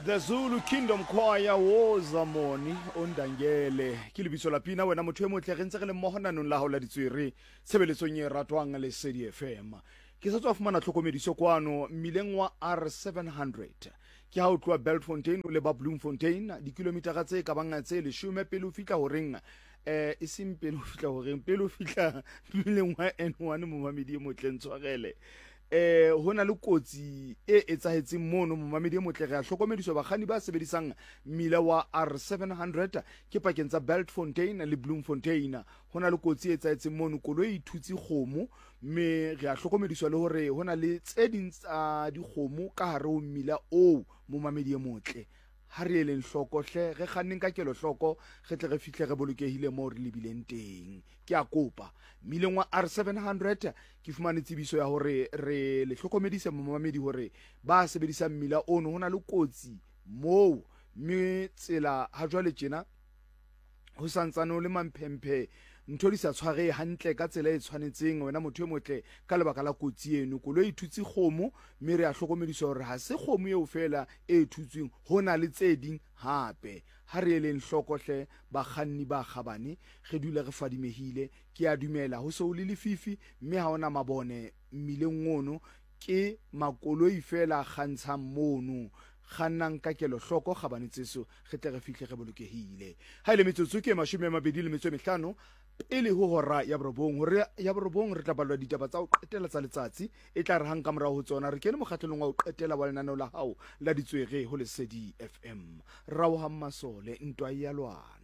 The Zulu Kingdom Choir woza moni ondangele ke lebitso la pina wena motho e motle re ntse re le mmohonanong la hao la ditswere tshebeletsong e ratwang le Sedi FM ke sa tswa fumana tlhokomediso kwano mmileng wa R700 ke ha o tloa Beltfontein le ba Bloemfontein dikilometara tse ka bang tse 10 pele o fihla ho reng e seng pele o fihla ho reng pele o fihla mmileng wa N1 momamedi e motle ntshwarele hona le kotsi e etsahetseng mono momamedi e motle re a hlokomediswa bakganni ba sebedisang mmila wa R700 ke pakeng tsa Beltfontein le Bloemfontein hona le kotsi e etsahetseng mono koloi e thutse kgomo mme re a hlokomediswa le hore hona le tse ding tsa dikgomo ka hare ho mmila o momamedi e motle ha re eleng hloko hle re kganneng ka kelo hloko re tle re fihle re bolokehile mo re lebileng teng ke a kopa mmileng wa R700 ke fumane tsebiso ya hore re le hlokomedise momamedi hore ba sebedisa mmila ono hona le kotsi moo mme tsela ha jwale tjena ho santsane le mamphemphe ntho di sa tshware hantle ka tsela e tshwanetseng wena motho e motle ka lebaka la kotsi eno koloi e thutse kgomo mme re a hlokomediswa hore ha se kgomo eo fela e thutsweng hona le tse ding hape ha re eleng hlokohle bakganni ba kgabane re dule re fadimehile ke a dumela ho se o le lefifi mme ha ona mabone mmileng ono ke makoloi fela a kgantshang mono kgannang ka kelo hloko kgabane tseso re tle re fihle re bolokehile ha ile metsotso ke 25 pele ho hora ya borobong hore ya borobong re tla balwa ditaba tsa ho qetela tsa letsatsi e tla re hang ka morao ho tsona re kene mokgahlelong wa ho qetela wa lenaneo la hao la ditswere ho Lesedi FM raoha masole ntwa ya lwana.